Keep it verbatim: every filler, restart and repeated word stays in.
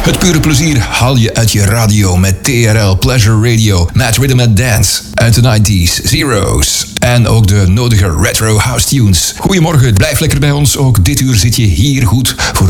Het pure plezier haal je uit je radio met T R L Pleasure Radio met Rhythm and Dance uit de nineties, Zeros en ook de nodige retro house tunes. Goedemorgen, blijf lekker bij ons. Ook dit uur zit je hier goed voor